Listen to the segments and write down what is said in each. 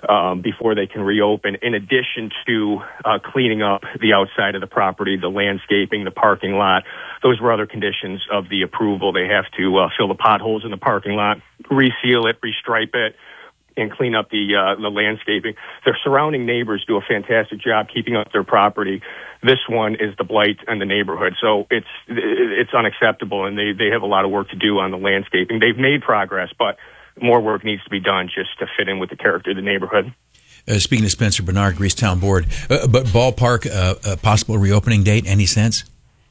before they can reopen, in addition to cleaning up the outside of the property, the landscaping, the parking lot. Those were other conditions of the approval. They have to fill the potholes in the parking lot, reseal it, restripe it, and clean up the landscaping. Their surrounding neighbors do a fantastic job keeping up their property. This one is the blight in the neighborhood, so it's unacceptable, and they have a lot of work to do on the landscaping. They've made progress, but more work needs to be done just to fit in with the character of the neighborhood. Speaking to Spencer Bernard, Grease Town Board, but ballpark possible reopening date, any sense?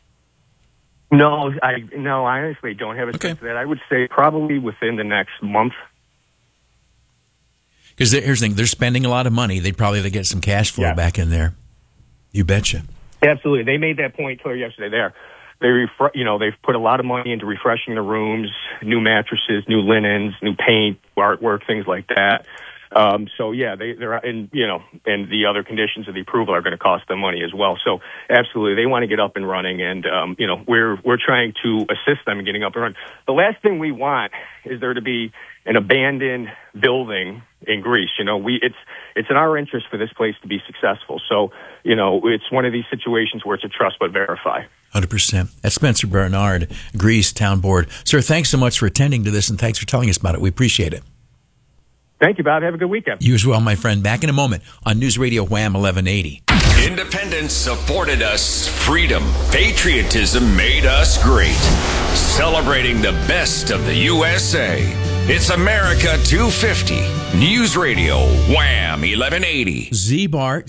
No, I honestly don't have a sense of that. I would say probably within the next month. Because here's the thing, they're spending a lot of money. They'd probably get some cash flow back in there. You betcha. Absolutely. They made that point clear yesterday. They've put a lot of money into refreshing the rooms, new mattresses, new linens, new paint, artwork, things like that. They're and the other conditions of the approval are going to cost them money as well. So absolutely, they want to get up and running, and we're trying to assist them in getting up and running. The last thing we want is there to be an abandoned building in Greece. It's in our interest for this place to be successful. So, it's one of these situations where it's a trust but verify. 100%. That's Spencer Bernard, Grease Town Board. Sir, thanks so much for attending to this, and thanks for telling us about it. We appreciate it. Thank you, Bob. Have a good weekend. You as well, my friend. Back in a moment on News Radio Wham 1180. Independence afforded us freedom. Patriotism made us great. Celebrating the best of the USA. It's America 250. News Radio Wham 1180. Z-BART,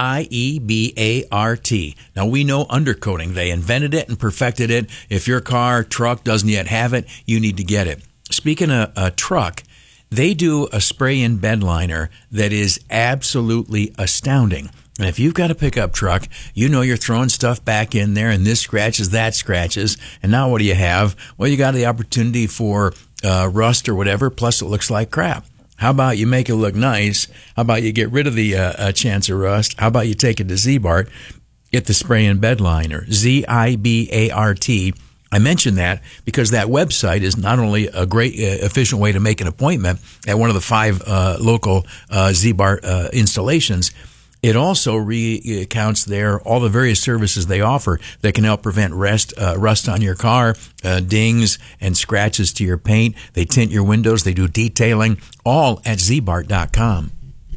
Z-I-E-B-A-R-T. Now, we know undercoating. They invented it and perfected it. If your car, truck doesn't yet have it, you need to get it. Speaking of a truck, they do a spray-in bed liner that is absolutely astounding. And if you've got a pickup truck, you're throwing stuff back in there, and this scratches, that scratches. And now what do you have? Well, you got the opportunity for rust or whatever, plus it looks like crap. How about you make it look nice? How about you get rid of the chance of rust? How about you take it to Z-BART, get the spray-in bed liner, Z-I-B-A-R-T. I mention that because that website is not only a great, efficient way to make an appointment at one of the 5 local Z-BART installations, it also recounts there all the various services they offer that can help prevent rust on your car, dings and scratches to your paint. They tint your windows. They do detailing, all at zbart.com.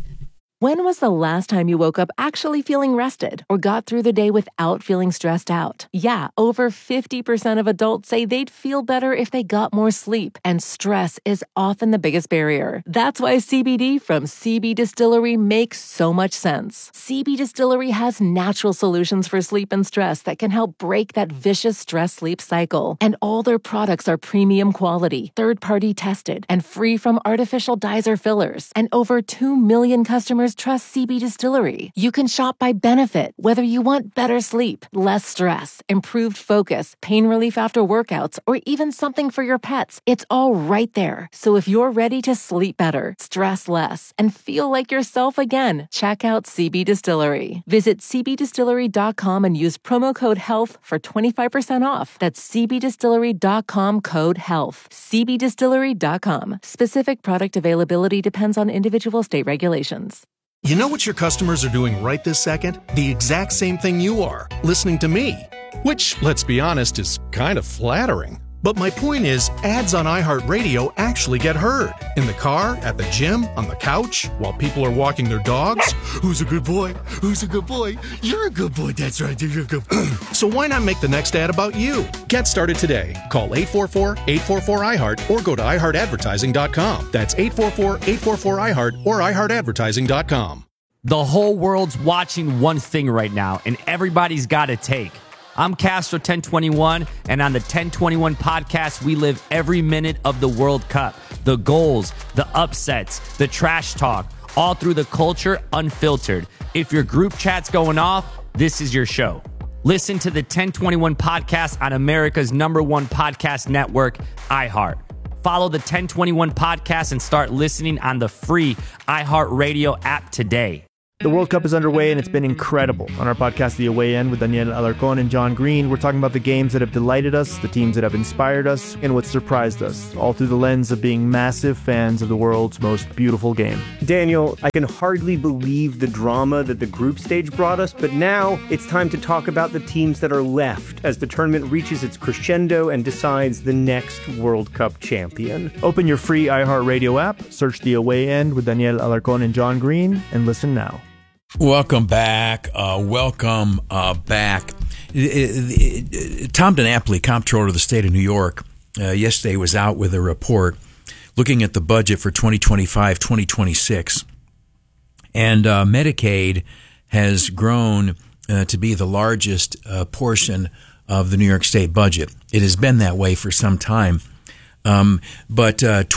When was the last time you woke up actually feeling rested or got through the day without feeling stressed out? Yeah, over 50% of adults say they'd feel better if they got more sleep, and stress is often the biggest barrier. That's why CBD from CB Distillery makes so much sense. CB Distillery has natural solutions for sleep and stress that can help break that vicious stress-sleep cycle. And all their products are premium quality, third-party tested, and free from artificial dyes or fillers. And over 2 million customers trust CB Distillery. You can shop by benefit, whether you want better sleep, less stress, improved focus, pain relief after workouts, or even something for your pets. It's all right there. So if you're ready to sleep better, stress less, and feel like yourself again, check out CB Distillery. Visit cbdistillery.com and use promo code HEALTH for 25% off. That's cbdistillery.com, code HEALTH. cbdistillery.com. Specific product availability depends on individual state regulations. You know what your customers are doing right this second? The exact same thing you are, listening to me. Which, let's be honest, is kind of flattering. But my point is, ads on iHeartRadio actually get heard. In the car, at the gym, on the couch, while people are walking their dogs. Who's a good boy? Who's a good boy? You're a good boy, that's right, you're a good boy. So why not make the next ad about you? Get started today. Call 844-844-iHeart or go to iHeartAdvertising.com. That's 844-844-iHeart or iHeartAdvertising.com. The whole world's watching one thing right now, and everybody's got a take. I'm Castro 1021, and on the 1021 podcast, we live every minute of the World Cup. The goals, the upsets, the trash talk, all through the culture, unfiltered. If your group chat's going off, this is your show. Listen to the 1021 podcast on America's #1 podcast network, iHeart. Follow the 1021 podcast and start listening on the free iHeartRadio app today. The World Cup is underway, and it's been incredible. On our podcast, The Away End, with Daniel Alarcón and John Green, we're talking about the games that have delighted us, the teams that have inspired us, and what surprised us, all through the lens of being massive fans of the world's most beautiful game. Daniel, I can hardly believe the drama that the group stage brought us, but now it's time to talk about the teams that are left as the tournament reaches its crescendo and decides the next World Cup champion. Open your free iHeartRadio app, search The Away End with Daniel Alarcón and John Green, and listen now. Welcome back. Welcome back. Tom DiNapoli, comptroller of the state of New York, yesterday was out with a report looking at the budget for 2025-2026. And Medicaid has grown to be the largest portion of the New York State budget. It has been that way for some time. But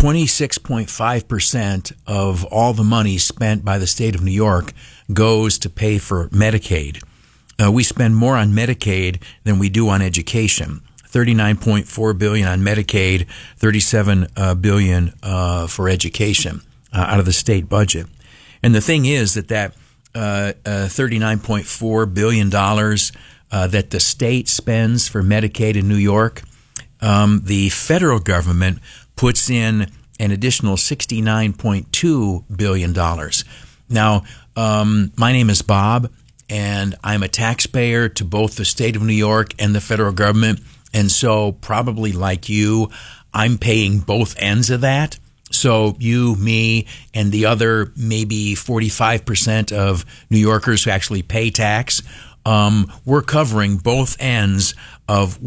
26.5% of all the money spent by the state of New York goes to pay for Medicaid. We spend more on Medicaid than we do on education. $39.4 billion on Medicaid, $37 billion for education out of the state budget. And the thing is that $39.4 billion that the state spends for Medicaid in New York, the federal government puts in an additional $69.2 billion. Now, my name is Bob, and I'm a taxpayer to both the state of New York and the federal government. And so probably like you, I'm paying both ends of that. So you, me, and the other maybe 45% of New Yorkers who actually pay tax, we're covering both ends of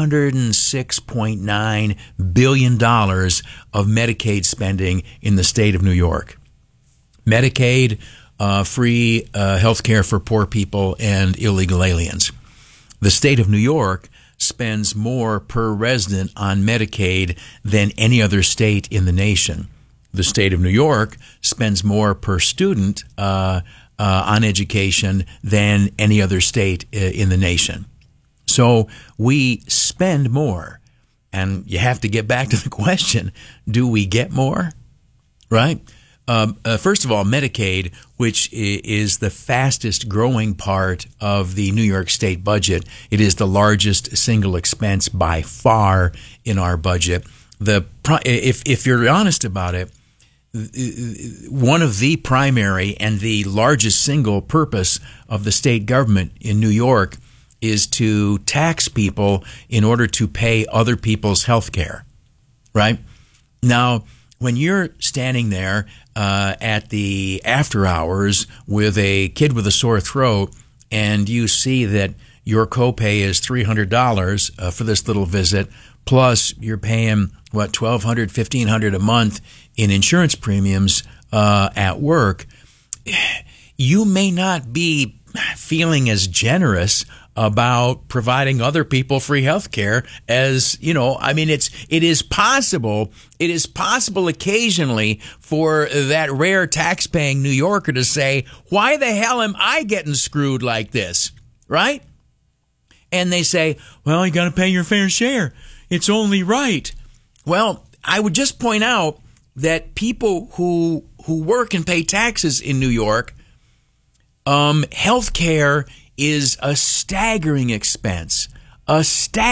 $106.9 billion of Medicaid spending in the state of New York. Medicaid, free health care for poor people and illegal aliens. The state of New York spends more per resident on Medicaid than any other state in the nation. The state of New York spends more per student on education than any other state in the nation. So we spend more. And you have to get back to the question, do we get more? Right? First of all, Medicaid, which is the fastest growing part of the New York State budget, it is the largest single expense by far in our budget. If you're honest about it, one of the primary and the largest single purpose of the state government in New York is to tax people in order to pay other people's health care, right? Now, when you're standing there at the after hours with a kid with a sore throat and you see that your copay is $300 for this little visit, plus you're paying, $1,200, $1,500 a month in insurance premiums at work, you may not be feeling as generous about providing other people free health care as, it is possible occasionally for that rare tax-paying New Yorker to say, why the hell am I getting screwed like this, right? And they say, well, you got to pay your fair share. It's only right. Well, I would just point out that people who work and pay taxes in New York, health care is a staggering expense. But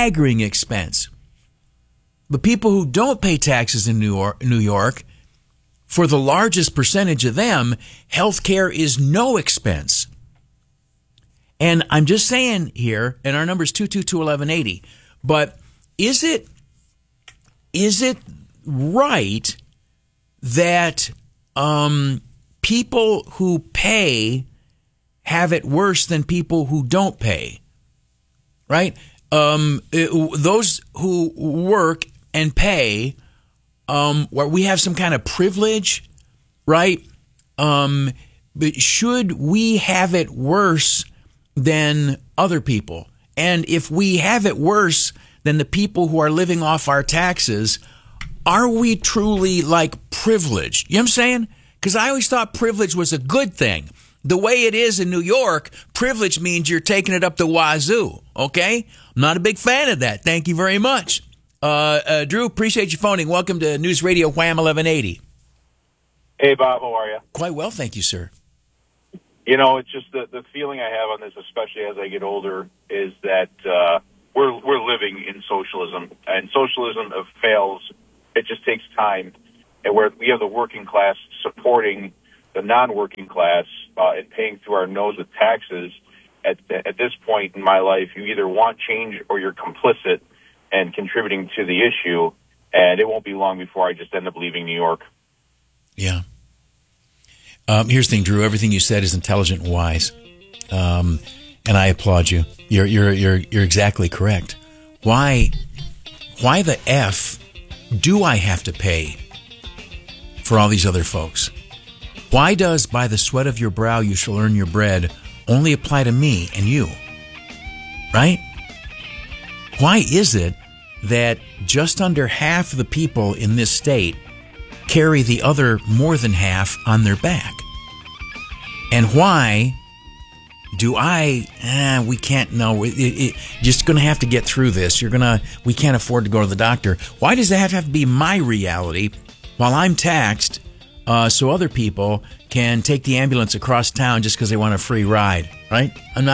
people who don't pay taxes in New York, for the largest percentage of them, health care is no expense. And I'm just saying here, and our number is 222-1180, but is it right that people who pay have it worse than people who don't pay, right? Those who work and pay, where we have some kind of privilege, right? But should we have it worse than other people? And if we have it worse than the people who are living off our taxes, are we truly privileged? You know what I'm saying? Because I always thought privilege was a good thing. The way it is in New York, privilege means you're taking it up the wazoo, okay? I'm not a big fan of that. Thank you very much. Drew, appreciate you phoning. Welcome to News Radio Wham 1180. Hey, Bob, how are you? Quite well, thank you, sir. It's just the feeling I have on this, especially as I get older, is that we're living in socialism, and socialism fails. It just takes time, and where we have the working class supporting the non-working class and paying through our nose with taxes. At this point in my life, you either want change or you're complicit and contributing to the issue, and it won't be long before I just end up leaving New York. Yeah. Here's the thing, Drew. Everything you said is intelligent and wise, and I applaud you. You're exactly correct. Why the F do I have to pay for all these other folks? Why does by the sweat of your brow you shall earn your bread only apply to me and you? Right? Why is it that just under half of the people in this state carry the other more than half on their back? And why do we can't, no, just going to have to get through this. We can't afford to go to the doctor. Why does that have to be my reality while I'm taxed so other people can take the ambulance across town just because they want a free ride, right?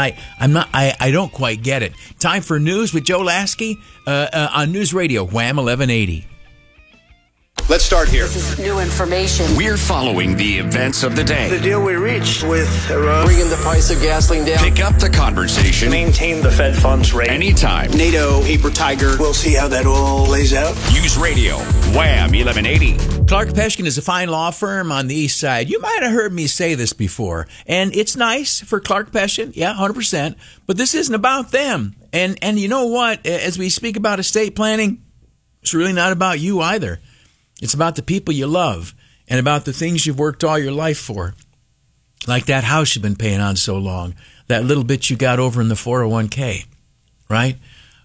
I don't quite get it. Time for news with Joe Lasky on News Radio, Wham 1180. Let's start here. This is new information. We're following the events of the day. The deal we reached with Iran. Bringing the price of gasoline down. Pick up the conversation. Maintain the Fed funds rate. Anytime. NATO, paper tiger. We'll see how that all lays out. News Radio, Wham 1180. Clark Peshkin is a fine law firm on the east side. You might have heard me say this before, and it's nice for Clark Peshkin, yeah, 100%, but this isn't about them. And you know what? As we speak about estate planning, it's really not about you either. It's about the people you love and about the things you've worked all your life for. Like that house you've been paying on so long, that little bit you got over in the 401k, right?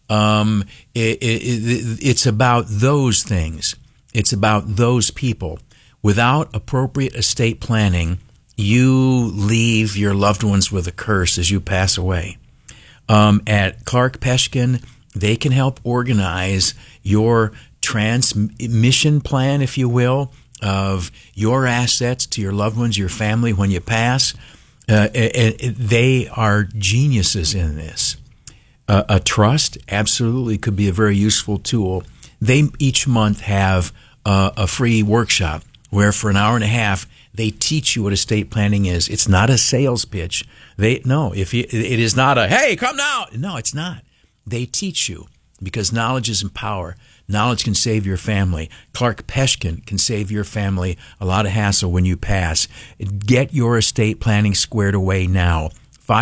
It's about those things. It's about those people. Without appropriate estate planning, you leave your loved ones with a curse as you pass away. At Clark Peshkin, they can help organize your transmission plan, if you will, of your assets to your loved ones, your family when you pass. They are geniuses in this. A trust absolutely could be a very useful tool. They each month have a free workshop where for an hour and a half they teach you what estate planning is. It's not a sales pitch. It is not a, hey, come now. No, it's not. They teach you because knowledge is power. Knowledge can save your family. Clark Peshkin can save your family a lot of hassle when you pass. Get your estate planning squared away now.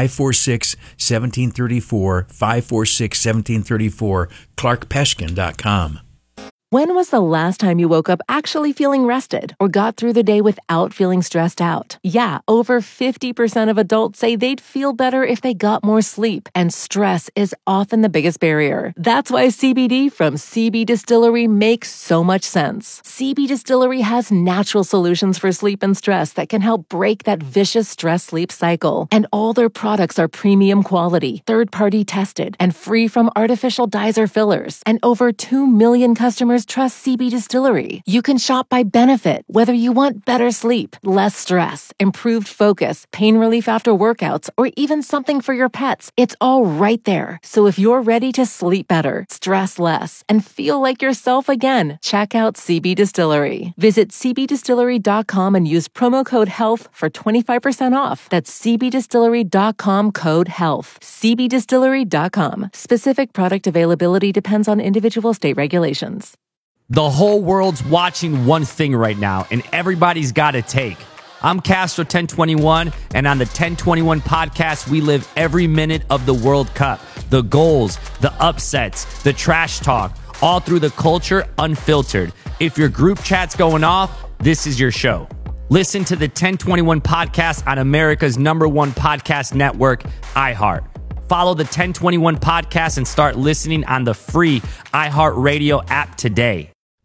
546-1734, 546-1734, clarkpeshkin.com. When was the last time you woke up actually feeling rested or got through the day without feeling stressed out? Yeah, over 50% of adults say they'd feel better if they got more sleep, and stress is often the biggest barrier. That's why CBD from CB Distillery makes so much sense. CB Distillery has natural solutions for sleep and stress that can help break that vicious stress-sleep cycle. And all their products are premium quality, third-party tested, and free from artificial dyes or fillers. And over 2 million customers trust CB Distillery. You can shop by benefit, whether you want better sleep, less stress, improved focus, pain relief after workouts, or even something for your pets. It's all right there. So if you're ready to sleep better, stress less, and feel like yourself again, check out CB Distillery. Visit cbdistillery.com and use promo code HEALTH for 25% off. That's cbdistillery.com, code HEALTH. cbdistillery.com. Specific product availability depends on individual state regulations. The whole world's watching one thing right now, and everybody's got a take. I'm Castro 1021, and on the 1021 podcast, we live every minute of the World Cup. The goals, the upsets, the trash talk, all through the culture, unfiltered. If your group chat's going off, this is your show. Listen to the 1021 podcast on America's #1 podcast network, iHeart. Follow the 1021 podcast and start listening on the free iHeartRadio app today.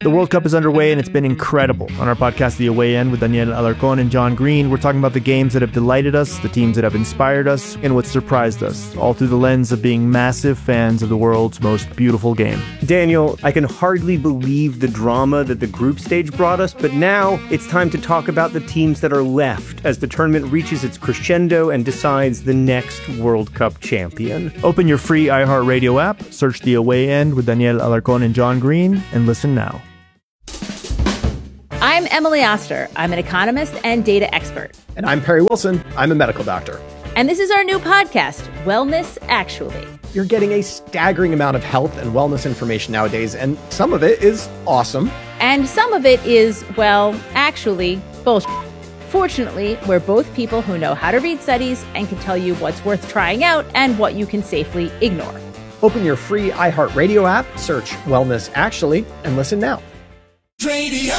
The World Cup is underway, and it's been incredible. On our podcast, The Away End, with Daniel Alarcón and John Green, we're talking about the games that have delighted us, the teams that have inspired us, and what surprised us, all through the lens of being massive fans of the world's most beautiful game. Daniel, I can hardly believe the drama that the group stage brought us, but now it's time to talk about the teams that are left as the tournament reaches its crescendo and decides the next World Cup champion. Open your free iHeartRadio app, search The Away End with Daniel Alarcón and John Green, and listen now. I'm Emily Oster. I'm an economist and data expert. And I'm Perry Wilson. I'm a medical doctor. And this is our new podcast, Wellness Actually. You're getting a staggering amount of health and wellness information nowadays, and some of it is awesome. And some of it is, well, actually, bullshit. Fortunately, we're both people who know how to read studies and can tell you what's worth trying out and what you can safely ignore. Open your free iHeartRadio app, search Wellness Actually, and listen now. Radio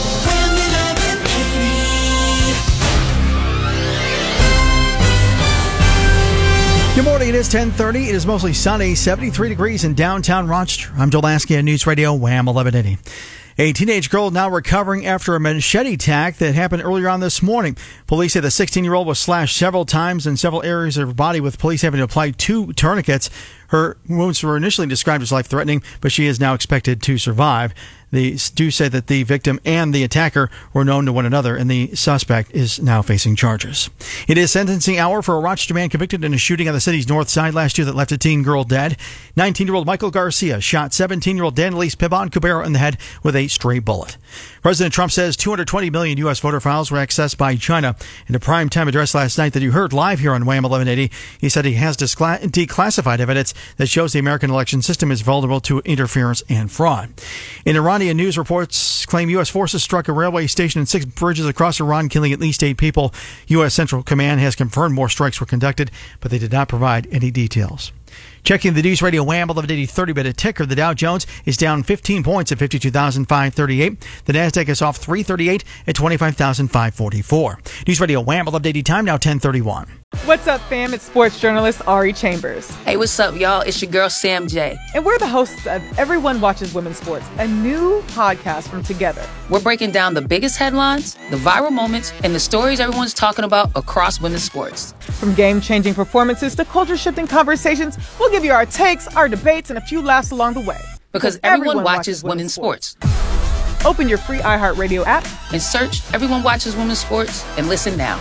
Good morning. It is 10:30. It is mostly sunny, 73 degrees in downtown Rochester. I'm Joel Lasky on News Radio Wham 1180. A teenage girl now recovering after a machete attack that happened earlier on this morning. Police say the 16-year-old was slashed several times in several areas of her body, with police having to apply 2 tourniquets. Her wounds were initially described as life-threatening, but she is now expected to survive. They do say that the victim and the attacker were known to one another, and the suspect is now facing charges. It is sentencing hour for a Rochester man convicted in a shooting on the city's north side last year that left a teen girl dead. 19-year-old Michael Garcia shot 17-year-old Danelise Pibon Cubero in the head with a stray bullet. President Trump says 220 million U.S. voter files were accessed by China. In a primetime address last night that you heard live here on Wham 1180, he said he has declassified evidence that shows the American election system is vulnerable to interference and fraud. In Iranian news reports claim U.S. forces struck a railway station and 6 bridges across Iran, killing at least 8 people. U.S. Central Command has confirmed more strikes were conducted, but they did not provide any details. Checking the News Radio Wham 1180 30-minute ticker, the Dow Jones is down 15 points at 52,538. The Nasdaq is off 338 at 25,544. News Radio Wham 1180 time now 10:31. What's up, fam? It's sports journalist Ari Chambers. Hey, what's up, y'all? It's your girl, Sam J. And we're the hosts of Everyone Watches Women's Sports, a new podcast from Together. We're breaking down the biggest headlines, the viral moments, and the stories everyone's talking about across women's sports. From game-changing performances to culture-shifting conversations, we'll give you our takes, our debates, and a few laughs along the way. Because everyone watches women's sports. Open your free iHeartRadio app and search Everyone Watches Women's Sports and listen now.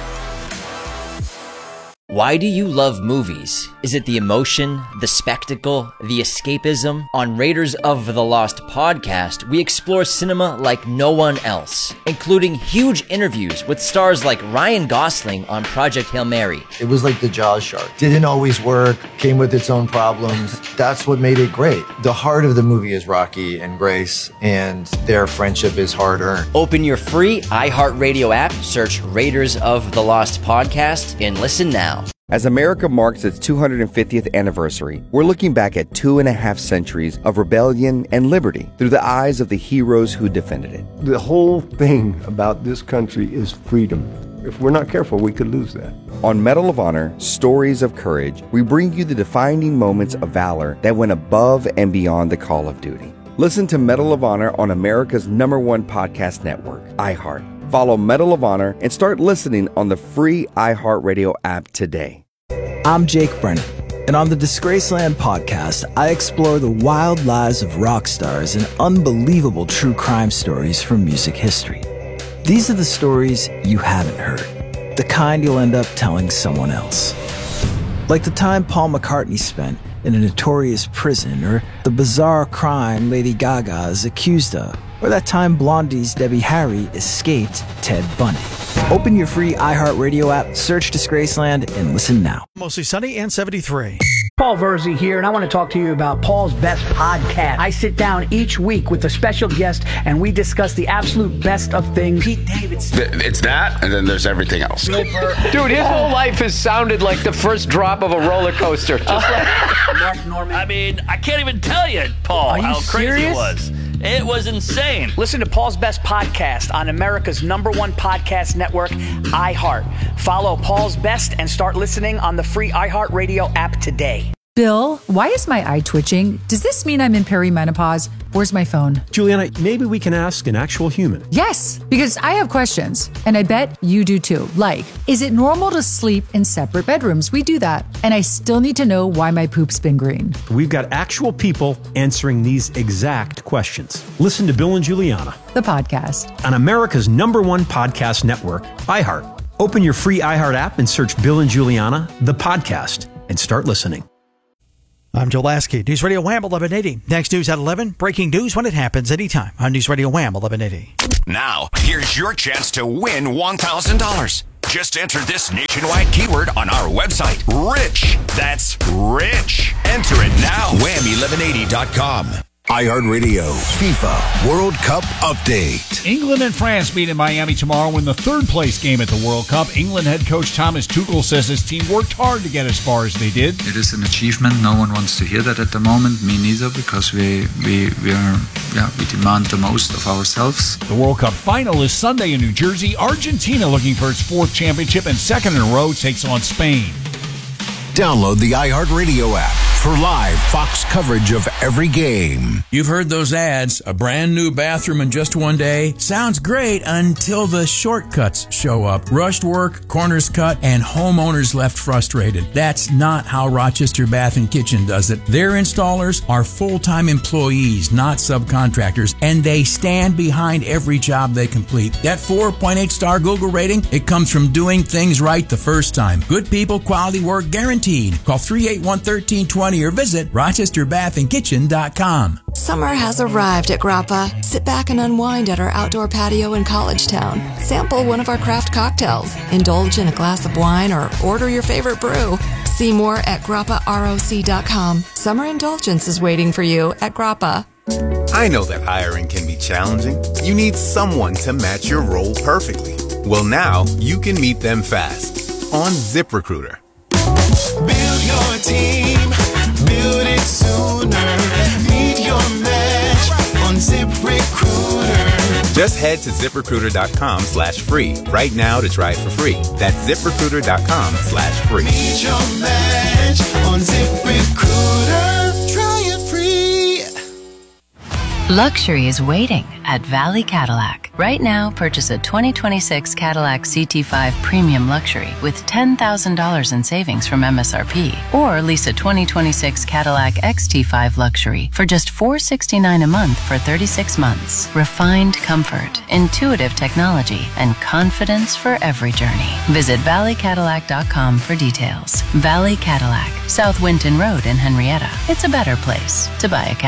Why do you love movies? Is it the emotion, the spectacle, the escapism? On Raiders of the Lost podcast, we explore cinema like no one else, including huge interviews with stars like Ryan Gosling on Project Hail Mary. It was like the Jaws shark. Didn't always work, came with its own problems. That's what made it great. The heart of the movie is Rocky and Grace, and their friendship is hard-earned. Open your free iHeartRadio app, search Raiders of the Lost podcast, and listen now. As America marks its 250th anniversary, we're looking back at 2.5 centuries of rebellion and liberty through the eyes of the heroes who defended it. The whole thing about this country is freedom. If we're not careful, we could lose that. On Medal of Honor, Stories of Courage, we bring you the defining moments of valor that went above and beyond the call of duty. Listen to Medal of Honor on America's #1 podcast network, iHeart. Follow Medal of Honor and start listening on the free iHeartRadio app today. I'm Jake Brennan, and on the Disgraceland podcast, I explore the wild lives of rock stars and unbelievable true crime stories from music history. These are the stories you haven't heard, the kind you'll end up telling someone else. Like the time Paul McCartney spent in a notorious prison, or the bizarre crime Lady Gaga is accused of, or that time Blondie's Debbie Harry escaped Ted Bundy. Open your free iHeartRadio app, search Disgraceland, and listen now. Mostly sunny and 73. Paul Verzi here, and I want to talk to you about Paul's Best Podcast. I sit down each week with a special guest, and we discuss the absolute best of things. Pete Davidson. It's that, and then there's everything else. Dude, his whole life has sounded like the first drop of a roller coaster. Just like Mark Norman. I mean, I can't even tell you, Paul, how crazy it was. It was insane. Listen to Paul's Best Podcast on America's #1 podcast network, iHeart. Follow Paul's Best and start listening on the free iHeartRadio app today. Bill, why is my eye twitching? Does this mean I'm in perimenopause? Where's my phone? Juliana, maybe we can ask an actual human. Yes, because I have questions, and I bet you do too. Like, is it normal to sleep in separate bedrooms? We do that. And I still need to know why my poop's been green. We've got actual people answering these exact questions. Listen to Bill and Juliana, the podcast, on America's #1 podcast network, iHeart. Open your free iHeart app and search Bill and Juliana, the podcast, and start listening. I'm Joe Lasky, News Radio Wham 1180. Next news at 11, breaking news when it happens anytime on News Radio Wham 1180. Now, here's your chance to win $1,000. Just enter this nationwide keyword on our website, RICH. That's RICH. Enter it now. Wham1180.com. iHeartRadio FIFA World Cup Update. England and France meet in Miami tomorrow in the third-place game at the World Cup. England head coach Thomas Tuchel says his team worked hard to get as far as they did. It is an achievement. No one wants to hear that at the moment. Me neither, because we demand the most of ourselves. The World Cup final is Sunday in New Jersey. Argentina, looking for its 4th championship and 2nd in a row, takes on Spain. Download the iHeartRadio app for live Fox coverage of every game. You've heard those ads. A brand new bathroom in just one day. Sounds great until the shortcuts show up. Rushed work, corners cut, and homeowners left frustrated. That's not how Rochester Bath and Kitchen does it. Their installers are full-time employees, not subcontractors, and they stand behind every job they complete. That 4.8-star Google rating, it comes from doing things right the first time. Good people, quality work, guaranteed. Call 381-1320 or visit rochesterbathandkitchen.com. Summer has arrived at Grappa. Sit back and unwind at our outdoor patio in College Town. Sample one of our craft cocktails. Indulge in a glass of wine or order your favorite brew. See more at grapparoc.com. Summer indulgence is waiting for you at Grappa. I know that hiring can be challenging. You need someone to match your role perfectly. Well, now you can meet them fast on ZipRecruiter. Build your team, build it sooner. Meet your match on ZipRecruiter. Just head to ZipRecruiter.com/free right now to try it for free. That's ZipRecruiter.com/free. Meet your match on ZipRecruiter. Try it free. Luxury is waiting at Valley Cadillac. Right now, purchase a 2026 Cadillac CT5 Premium Luxury with $10,000 in savings from MSRP. Or lease a 2026 Cadillac XT5 Luxury for just $469 a month for 36 months. Refined comfort, intuitive technology, and confidence for every journey. Visit valleycadillac.com for details. Valley Cadillac, South Winton Road in Henrietta. It's a better place to buy a Cadillac.